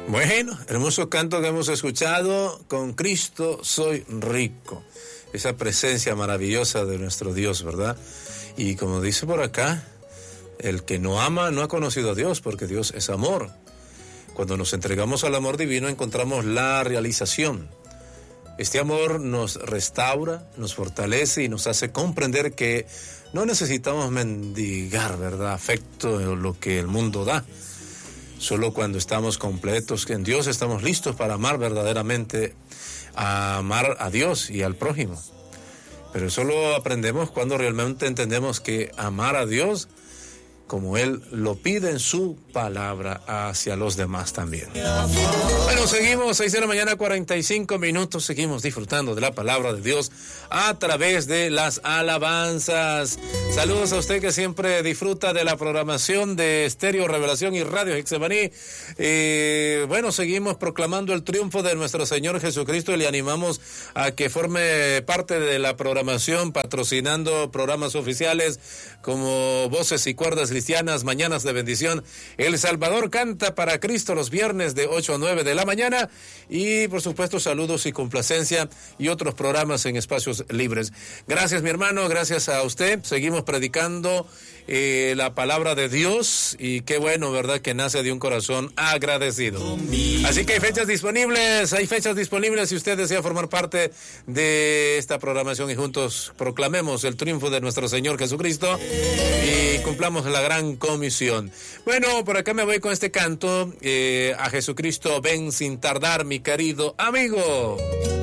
Bueno, hermoso canto que hemos escuchado, con Cristo soy rico. Esa presencia maravillosa de nuestro Dios, ¿verdad? Y como dice por acá, el que no ama no ha conocido a Dios, porque Dios es amor. Cuando nos entregamos al amor divino encontramos la realización. Este amor nos restaura, nos fortalece y nos hace comprender que no necesitamos mendigar, ¿verdad?, afecto, lo que el mundo da. Solo cuando estamos completos en Dios estamos listos para amar verdaderamente, a amar a Dios y al prójimo. Pero solo aprendemos cuando realmente entendemos que amar a Dios, como Él lo pide en su palabra, hacia los demás también. Bueno, seguimos, 6 de la mañana, 45 minutos, seguimos disfrutando de la palabra de Dios a través de las alabanzas. Saludos a usted que siempre disfruta de la programación de Estéreo Revelación y Radio Getsemaní. Bueno, seguimos proclamando el triunfo de nuestro Señor Jesucristo y le animamos a que forme parte de la programación, patrocinando programas oficiales como Voces y Cuerdas Cristianas, Mañanas de Bendición. El Salvador canta para Cristo los viernes de 8 a 9 de la mañana y por supuesto saludos y complacencia y otros programas en espacios libres. Gracias, mi hermano, gracias a usted. Seguimos predicando la palabra de Dios y qué bueno, ¿verdad?, que nace de un corazón agradecido. Así que hay fechas disponibles si usted desea formar parte de esta programación y juntos proclamemos el triunfo de nuestro Señor Jesucristo y cumplamos la gran comisión. Bueno, por acá me voy con este canto, a Jesucristo ven sin tardar, mi querido amigo.